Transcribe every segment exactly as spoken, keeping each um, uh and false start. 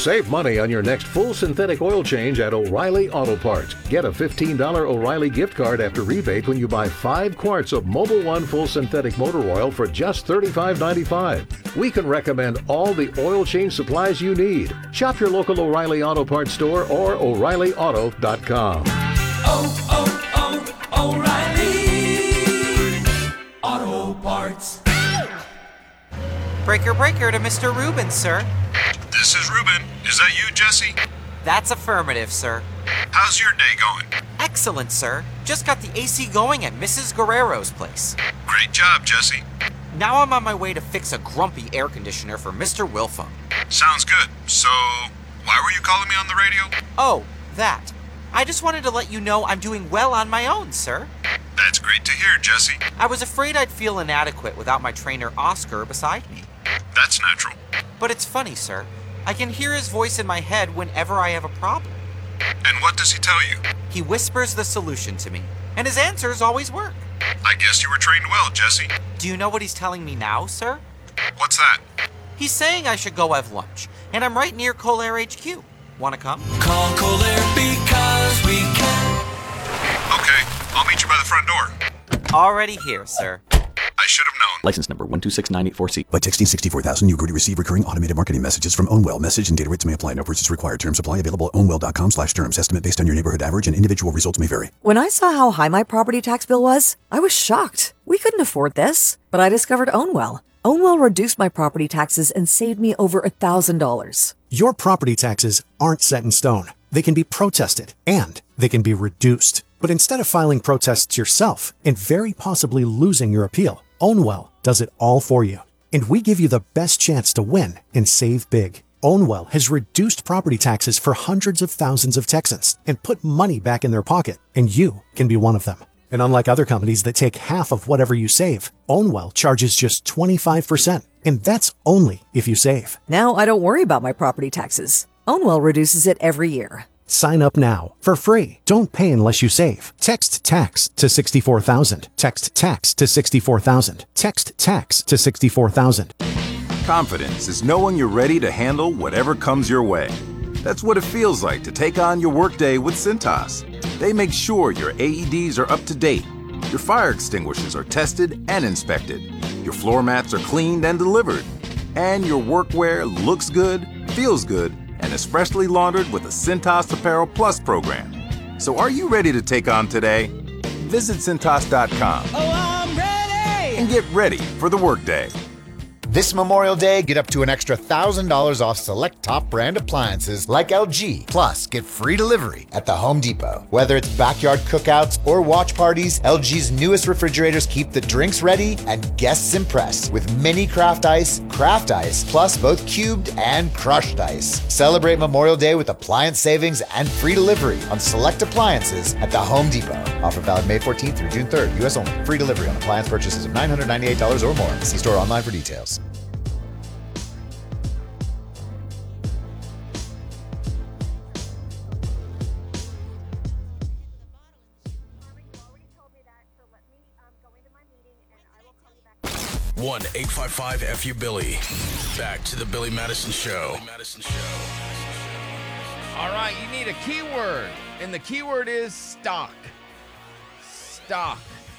Save money on your next full synthetic oil change at O'Reilly Auto Parts. Get a fifteen dollars O'Reilly gift card after rebate when you buy five quarts of Mobil One full synthetic motor oil for just thirty-five ninety-five. We can recommend all the oil change supplies you need. Shop your local O'Reilly Auto Parts store or O'Reilly Auto dot com. Oh, oh, oh, O'Reilly Auto Parts. Breaker, breaker to Mister Rubin, sir. This is Ruben. Is that you, Jesse? That's affirmative, sir. How's your day going? Excellent, sir. Just got the A C going at Missus Guerrero's place. Great job, Jesse. Now I'm on my way to fix a grumpy air conditioner for Mister Wilfo. Sounds good. So, why were you calling me on the radio? Oh, that. I just wanted to let you know I'm doing well on my own, sir. That's great to hear, Jesse. I was afraid I'd feel inadequate without my trainer Oscar beside me. That's natural. But it's funny, sir. I can hear his voice in my head whenever I have a problem. And what does he tell you? He whispers the solution to me, and his answers always work. I guess you were trained well, Jesse. Do you know what he's telling me now, sir? What's that? He's saying I should go have lunch, and I'm right near Colair H Q. Wanna come? Call Colair because we can. Okay, I'll meet you by the front door. Already here, sir. I should have known. License number one two six nine eight four C. By texting sixty-four thousand, you agree to receive recurring automated marketing messages from Ownwell. Message and data rates may apply. No purchase required. Terms apply. Available at ownwell dot com slash terms. Estimate based on your neighborhood average and individual results may vary. When I saw how high my property tax bill was, I was shocked. We couldn't afford this. But I discovered Ownwell. Ownwell reduced my property taxes and saved me over one thousand dollars. Your property taxes aren't set in stone. They can be protested, and they can be reduced. But instead of filing protests yourself and very possibly losing your appeal, Ownwell does it all for you. And we give you the best chance to win and save big. Ownwell has reduced property taxes for hundreds of thousands of Texans and put money back in their pocket, and you can be one of them. And unlike other companies that take half of whatever you save, Ownwell charges just twenty-five percent. And that's only if you save. Now I don't worry about my property taxes. Ownwell reduces it every year. Sign up now for free. Don't pay unless you save. Text TAX to sixty-four thousand. Text TAX to sixty-four thousand. Text TAX to sixty-four thousand. Confidence is knowing you're ready to handle whatever comes your way. That's what it feels like to take on your workday with Cintas. They make sure your A E Ds are up to date, your fire extinguishers are tested and inspected, your floor mats are cleaned and delivered, and your workwear looks good, feels good, and is freshly laundered with a Cintas Apparel Plus program. So are you ready to take on today? Visit Cintas dot com. Oh, I'm ready! And get ready for the workday. This Memorial Day, get up to an extra one thousand dollars off select top brand appliances like L G. Plus, get free delivery at the Home Depot. Whether it's backyard cookouts or watch parties, L G's newest refrigerators keep the drinks ready and guests impressed with mini craft ice, craft ice, plus both cubed and crushed ice. Celebrate Memorial Day with appliance savings and free delivery on select appliances at the Home Depot. Offer valid May fourteenth through June third, U S only. Free delivery on appliance purchases of nine hundred ninety-eight dollars or more. See store online for details. one eight five five F U Billy. Back to the Billy Madison Show. All right, you need a keyword, and the keyword is stock. Stock.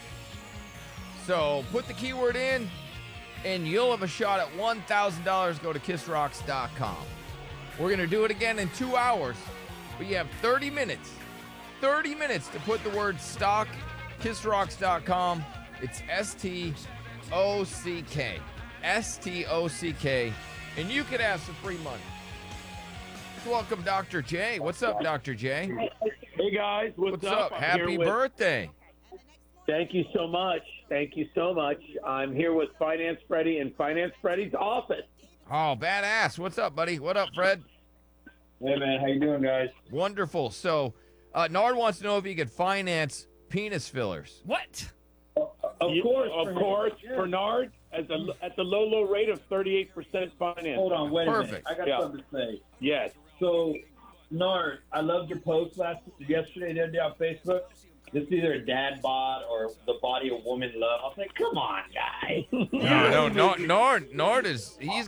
So put the keyword in, and you'll have a shot at one thousand dollars. Go to kiss rocks dot com. We're going to do it again in two hours, but you have thirty minutes. thirty minutes to put the word stock, kiss rocks dot com. It's S T O C K. S T O C K. And you could have some free money. Welcome, Doctor J. What's up, Doctor J? Hey, guys. What's, What's up? up? Happy with... birthday. Thank you so much. Thank you so much. I'm here with Finance Freddy in Finance Freddy's office. Oh, badass. What's up, buddy? What up, Fred? Hey, man. How you doing, guys? Wonderful. So, uh, Nard wants to know if you could finance penis fillers. What? Of You- course, of of course. course, Bernard, at the at the low, low rate of thirty-eight percent finance. Hold on, wait a minute. Perfect. I got Yeah. something to say. Yes. So, Nard, I loved your post last yesterday, the other day on Facebook. This is either a dad bod or the body of woman love. I was like, come on, guys. No, no, no, Nord, Nord is, he's